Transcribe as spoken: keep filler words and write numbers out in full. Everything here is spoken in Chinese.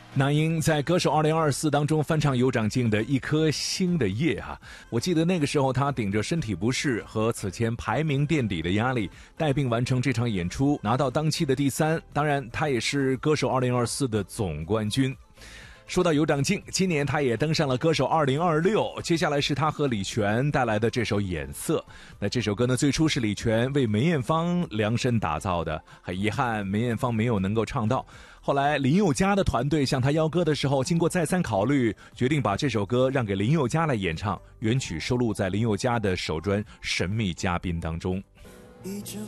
那英在歌手二零二四当中翻唱有长靖的一颗星的夜哈、啊，我记得那个时候他顶着身体不适和此前排名垫底的压力，带病完成这场演出，拿到当期的第三。当然，他也是歌手二零二四的总冠军。说到有长靖，今年他也登上了歌手二零二六，接下来是他和李泉带来的这首《眼色》。那这首歌呢，最初是李泉为梅艳芳量身打造的，很遗憾梅艳芳没有能够唱到。后来林宥嘉的团队向他邀歌的时候，经过再三考虑，决定把这首歌让给林宥嘉来演唱，原曲收录在林宥嘉的首专《神秘嘉宾》当中。